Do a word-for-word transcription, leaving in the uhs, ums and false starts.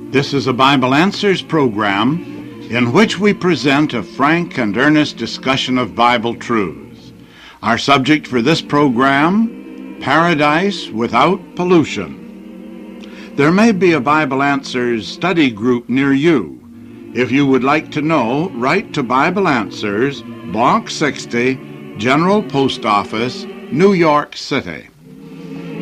This is a Bible Answers program in which we present a frank and earnest discussion of Bible truths. Our subject for this program, Paradise Without Pollution. There may be a Bible Answers study group near you. If you would like to know, write to Bible Answers, Block sixty, General Post Office, New York City.